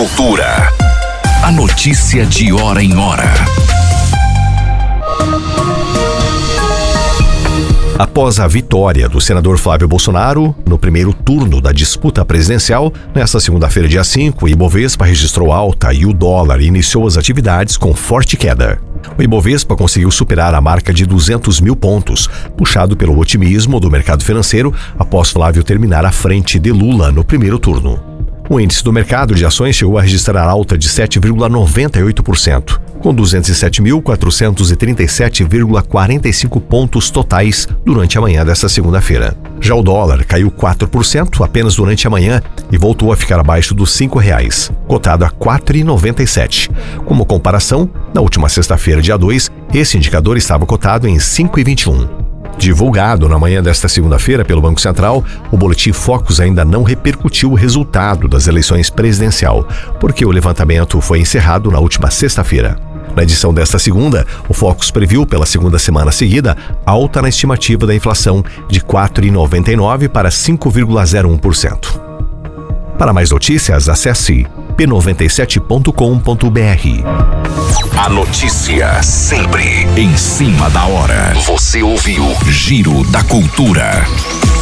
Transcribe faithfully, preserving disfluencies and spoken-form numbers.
Cultura. A notícia de hora em hora. Após a vitória do senador Flávio Bolsonaro no primeiro turno da disputa presidencial, nesta segunda-feira, dia cinco, o Ibovespa registrou alta e o dólar iniciou as atividades com forte queda. O Ibovespa conseguiu superar a marca de duzentos mil pontos, puxado pelo otimismo do mercado financeiro após Flávio terminar à frente de Lula no primeiro turno. O índice do mercado de ações chegou a registrar alta de sete vírgula noventa e oito por cento, com duzentos e sete mil, quatrocentos e trinta e sete vírgula quarenta e cinco pontos totais durante a manhã desta segunda-feira. Já o dólar caiu quatro por cento apenas durante a manhã e voltou a ficar abaixo dos cinco reais, cotado a quatro reais e noventa e sete centavos. Como comparação, na última sexta-feira, dia dois, esse indicador estava cotado em cinco reais e vinte e um centavos. Divulgado na manhã desta segunda-feira pelo Banco Central, o boletim Focus ainda não repercutiu o resultado das eleições presidencial, porque o levantamento foi encerrado na última sexta-feira. Na edição desta segunda, o Focus previu pela segunda semana seguida alta na estimativa da inflação de quatro reais e noventa e nove centavos para cinco vírgula zero um por cento. Para mais notícias, acesse p noventa e sete ponto com ponto b r. A notícia sempre em cima da hora. Você ouviu Giro da Cultura.